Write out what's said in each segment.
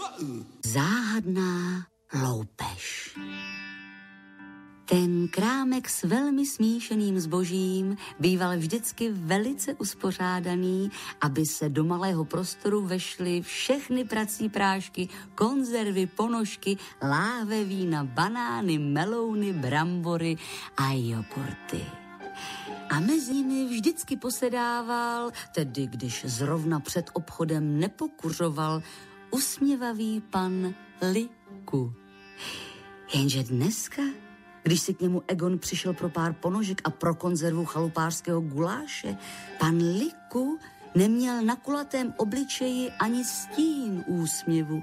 Záhadná loupež. Ten krámek s velmi smíšeným zbožím býval vždycky velice uspořádaný, aby se do malého prostoru vešly všechny prací prášky, konzervy, ponožky, láhve vína, banány, melouny, brambory a jogurty. A mezi nimi vždycky posedával, tedy když zrovna před obchodem nepokuřoval, usměvavý pan Liku. Jenže dneska, když si k němu Egon přišel pro pár ponožek a pro konzervu chalupářského guláše, pan Liku neměl na kulatém obličeji ani stín úsměvu.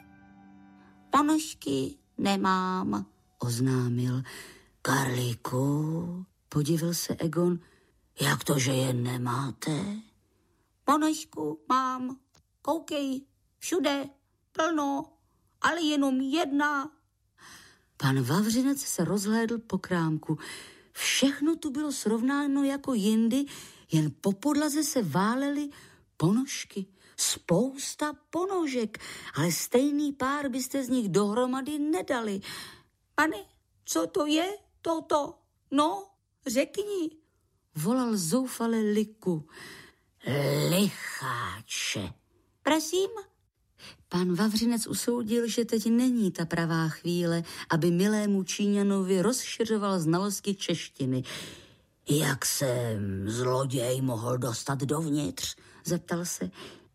Ponožky nemám, oznámil. Karlíku, podivil se Egon, jak to, že je nemáte? Ponožku mám, koukej, všude, plno, ale jenom jedna. Pan Vavřinec se rozhlédl po krámku. Všechno tu bylo srovnáno jako jindy, jen po podlaze se válely ponožky. Spousta ponožek, ale stejný pár byste z nich dohromady nedali. Pane, co to je toto? No, řekni, volal zoufale Liku. Licháče. Prosím? Pan Vavřinec usoudil, že teď není ta pravá chvíle, aby milému Číňanovi rozšiřoval znalosti češtiny. Jak se zloděj mohl dostat dovnitř? Zeptal se.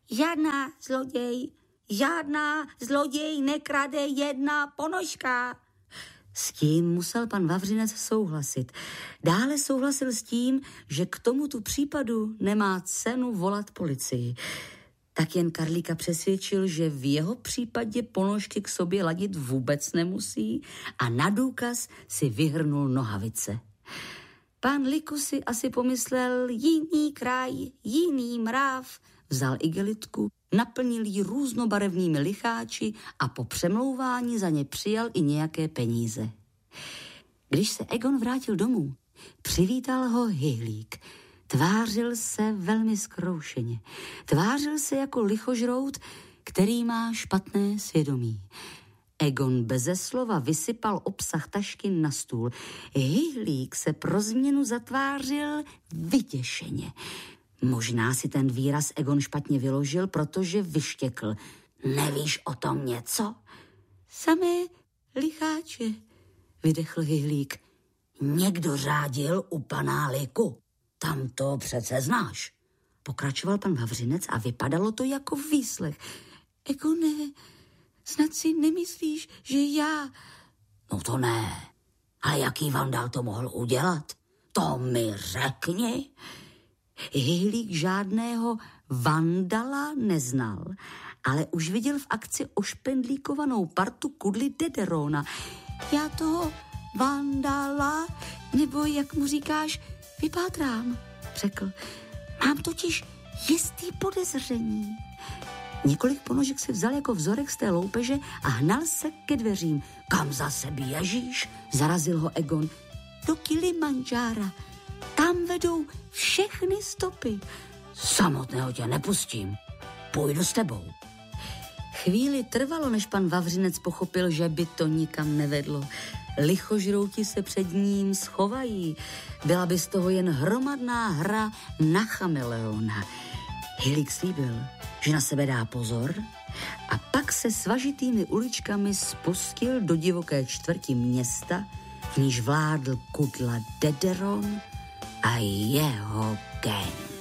Žádná zloděj nekrade jedna ponožka. S tím musel pan Vavřinec souhlasit. Dále souhlasil s tím, že k tomuto případu nemá cenu volat policii. Tak jen Karlíka přesvědčil, že v jeho případě ponožky k sobě ladit vůbec nemusí a na důkaz si vyhrnul nohavice. Pán Liku si asi pomyslel jiný kraj, jiný mráv, vzal igelitku, naplnil ji různobarevnými licháči a po přemlouvání za ně přijal i nějaké peníze. Když se Egon vrátil domů, přivítal ho Hyhlík. Tvářil se velmi zkroušeně. Tvářil se jako lichožrout, který má špatné svědomí. Egon beze slova vysypal obsah tašky na stůl. Hyhlík se pro změnu zatvářil vyděšeně. Možná si ten výraz Egon špatně vyložil, protože vyštěkl. Nevíš o tom něco? Samé licháče, vydechl Hyhlík. Někdo řádil u pana Liku. Tam to přece znáš. Pokračoval pan Vavřinec a vypadalo to jako výslech. Egone, snad si nemyslíš, že já... No to ne. A jaký vandal to mohl udělat? To mi řekni. Hyhlík žádného vandala neznal, ale už viděl v akci ošpendlíkovanou partu kudly Dederona. Já toho vandala, nebo jak mu říkáš, vypátrám, řekl. Mám totiž jistý podezření. Několik ponožek si vzal jako vzorek z té loupeže a hnal se ke dveřím. Kam zase běžíš? Zarazil ho Egon. Do Kilimandžára. Tam vedou všechny stopy. Samotného tě nepustím. Půjdu s tebou. Chvíli trvalo, než pan Vavřinec pochopil, že by to nikam nevedlo. Lichožrouti se před ním schovají. Byla by z toho jen hromadná hra na chameleona. Hyhlík slíbil, že na sebe dá pozor a pak se svažitými uličkami spustil do divoké čtvrti města, v níž vládl kudla Dederon a jeho gang.